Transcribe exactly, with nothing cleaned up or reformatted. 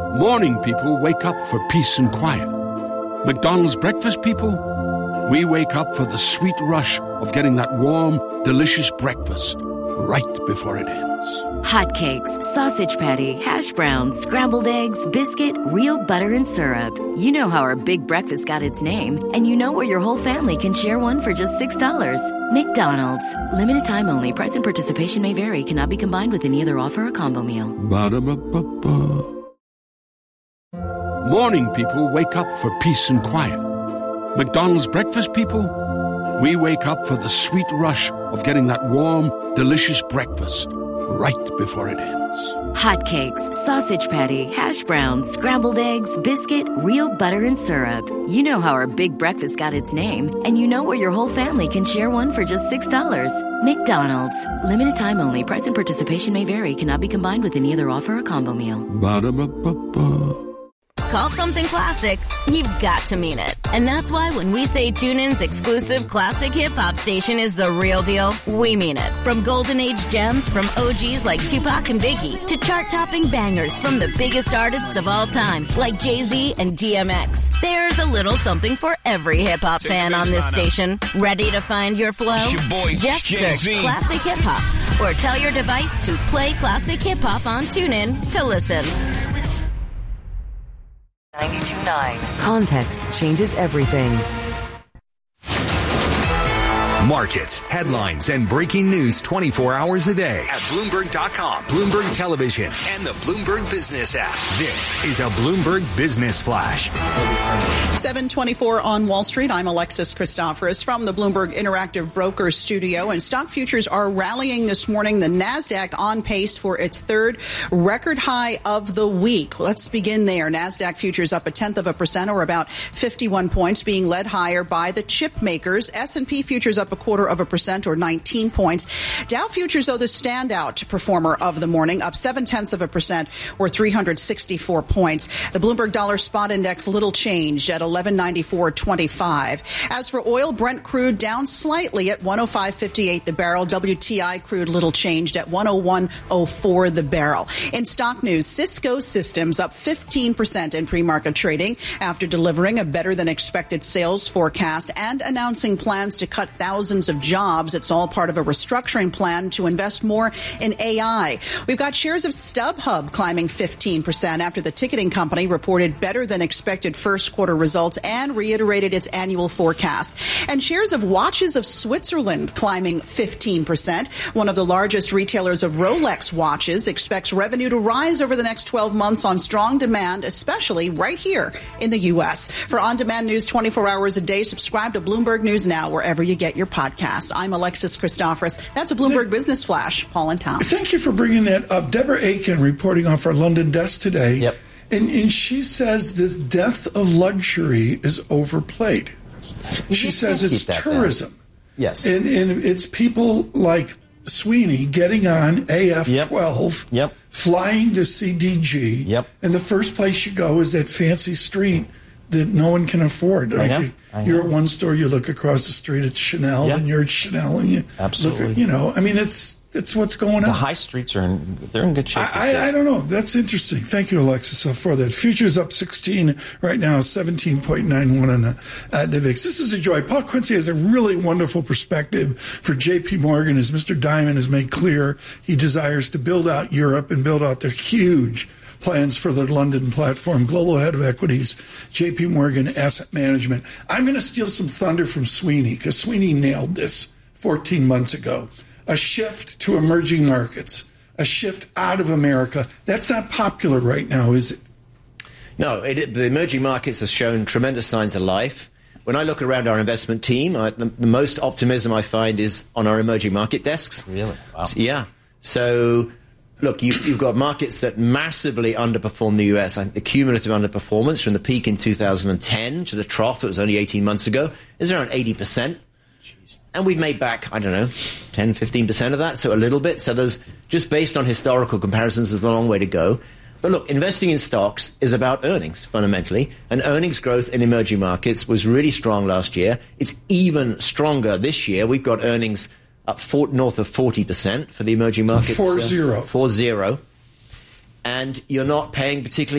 Morning people wake up for peace and quiet. McDonald's breakfast people, we wake up for the sweet rush of getting that warm, delicious breakfast right before it ends. Hotcakes, sausage patty, hash browns, scrambled eggs, biscuit, real butter and syrup. You know how our big breakfast got its name, and you know where your whole family can share one for just six dollars. McDonald's. Limited time only. Price and participation may vary. Cannot be combined with any other offer or combo meal. Ba-da-ba-ba-ba. Morning people wake up for peace and quiet. McDonald's breakfast people, we wake up for the sweet rush of getting that warm, delicious breakfast right before it ends. Hotcakes, sausage patty, hash browns, scrambled eggs, biscuit, real butter and syrup. You know how our big breakfast got its name, and you know where your whole family can share one for just six dollars. McDonald's. Limited time only. Price and participation may vary. Cannot be combined with any other offer or combo meal. Ba-da-ba-ba-ba. Call something classic, you've got to mean it. And that's why when we say TuneIn's exclusive classic hip-hop station is the real deal, we mean it. From golden age gems from O Gs like Tupac and Biggie to chart-topping bangers from the biggest artists of all time like Jay-Z and D M X. There's a little something for every hip-hop fan on this station. Ready to find your flow? Your boy, Just Jay-Z. search Classic Hip-Hop or tell your device to play Classic Hip-Hop on TuneIn to listen. ninety-two point nine. Context changes everything. Markets, headlines, and breaking news twenty-four hours a day at Bloomberg dot com, Bloomberg Television, and the Bloomberg Business app. This is a Bloomberg Business Flash. seven twenty-four on Wall Street. I'm Alexis Christoforous from the Bloomberg Interactive Brokers studio, and stock futures are rallying this morning. The NASDAQ on pace for its third record high of the week. Let's begin there. NASDAQ futures up a tenth of a percent, or about fifty-one points, being led higher by the chip makers. S and P futures up a quarter of a percent, or nineteen points. Dow futures, though, the standout performer of the morning, up seven tenths of a percent, or three hundred sixty-four points. The Bloomberg Dollar Spot Index little change at eleven ninety-four twenty-five. As for oil, Brent crude down slightly at one oh five fifty-eight the barrel. W T I crude little changed at one oh one oh four the barrel. In stock news, Cisco Systems up fifteen percent in pre-market trading after delivering a better than expected sales forecast and announcing plans to cut thousands of jobs. It's all part of a restructuring plan to invest more in A I. We've got shares of StubHub climbing fifteen percent after the ticketing company reported better than expected first quarter results and reiterated its annual forecast. And shares of Watches of Switzerland climbing fifteen percent. One of the largest retailers of Rolex watches expects revenue to rise over the next twelve months on strong demand, especially right here in the U S. For on-demand news twenty-four hours a day, subscribe to Bloomberg News Now wherever you get your podcasts. I'm Alexis Christoforous. That's a Bloomberg Th- Business Flash. Paul and Tom. Thank you for bringing that up. Deborah Aiken reporting off our London desk today. Yep. And, and she says this death of luxury is overplayed. She says it's tourism. Down. Yes. And, and it's people like Sweeney getting on A F twelve, yep. Yep. flying to C D G. Yep. And the first place you go is that fancy street that no one can afford. I like know. You, I know. You're at one store, you look across the street, it's Chanel, Yep. and you're at Chanel, and you Absolutely. look at, you know, I mean, it's it's what's going on. The high streets are in, they're in good shape. I, I, I don't know. That's interesting. Thank you, Alexis, for that. Futures up sixteen right now, seventeen point nine one on the, uh, the V I X. This is a joy. Paul Quincy has a really wonderful perspective for J P Morgan, as Mister Diamond has made clear. He desires to build out Europe and build out their huge plans for the London platform. Global head of equities, J P Morgan Asset Management. I'm going to steal some thunder from Sweeney, because Sweeney nailed this fourteen months ago. A shift to emerging markets, a shift out of America. That's not popular right now, is it? No, it, the emerging markets have shown tremendous signs of life. When I look around our investment team, I, the, the most optimism I find is on our emerging market desks. Really? Wow. So, yeah. So, look, you've, you've got markets that massively underperform the U S. I think the cumulative underperformance from the peak in two thousand ten to the trough that was only eighteen months ago is around eighty percent. And we've made back, I don't know, ten, fifteen percent of that, so a little bit. So there's, just based on historical comparisons, there's a long way to go. But look, investing in stocks is about earnings, fundamentally. And earnings growth in emerging markets was really strong last year. It's even stronger this year. We've got earnings up four, north of forty percent for the emerging markets. Four uh, zero. Four zero. And you're not paying particularly